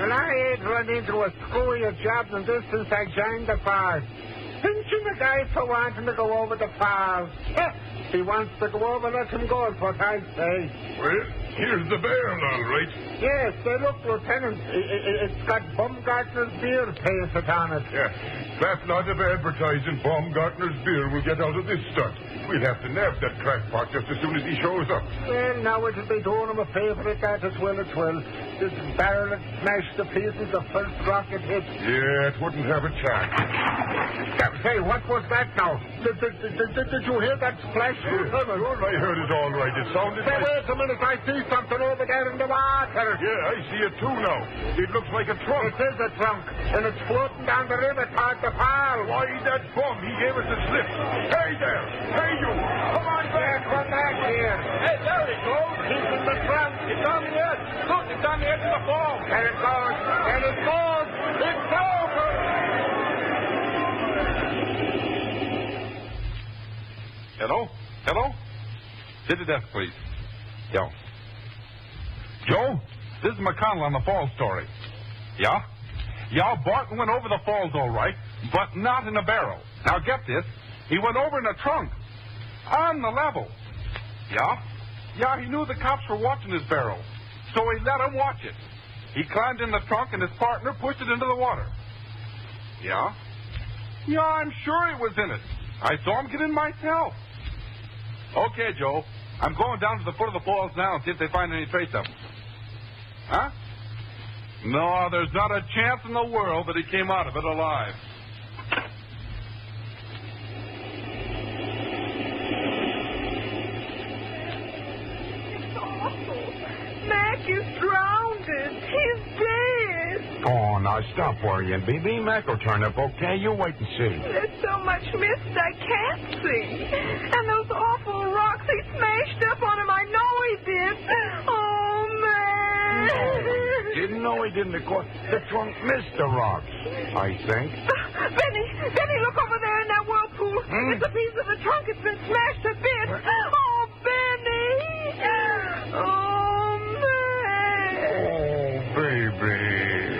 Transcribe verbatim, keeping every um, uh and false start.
Well, I ain't run into a screwy of jobs in this since I joined the force. Pinching the guy for wanting to go over the falls. If he wants to go over, let him go, is what I say. Well, here's the barrel, all right. Yes, they look, Lieutenant. I- I- It's got Baumgartner's beer pasted on it. Yeah, that lot of advertising Baumgartner's beer will get out of this stunt. We'll have to nab that crackpot just as soon as he shows up. Well, now it'll be doing him a favour at that as well as well. This barrel had smashed to pieces the first rocket hit. Yeah, it wouldn't have a chance. Say, what was that now? Did, did, did, did, did you hear that splash? Sure, I heard it all right. It sounded Say, like... wait a minute. I see something over there in the water. Yeah, I see it too now. It looks like a trunk. It is a trunk, and it's floating down the river toward the fall. Why, that bum, he gave us a slip. Hey there! Hey, you! Come on back! Yeah, come back here. Hey, there it goes. He's in the trunk. It's on the edge. Look, it's on the edge of the fall. There it goes. There it goes. It's over. Hello? Hello? Sit to desk, please. Yeah. Joe, this is McConnell on the Falls story. Yeah? Yeah, Barton went over the falls all right, but not in a barrel. Now get this. He went over in a trunk. On the level. Yeah? Yeah, he knew the cops were watching his barrel, so he let him watch it. He climbed in the trunk and his partner pushed it into the water. Yeah? Yeah, I'm sure he was in it. I saw him get in myself. Okay, Joe. I'm going down to the foot of the falls now and see if they find any trace of him. Huh? No, there's not a chance in the world that he came out of it alive. It's awful. Mac is drowned. He's dead. Oh, now stop worrying, B B. Mac will turn up okay. You wait and see. There's so much mist I can't see. And those awful rocks, he smashed up on him. I know he did. Oh, man. Oh, didn't know he didn't. Of course, the trunk missed the rocks, I think. Benny, Benny, look over there in that whirlpool. Hmm? It's a piece of the trunk. It's been smashed to bits. Oh, Benny.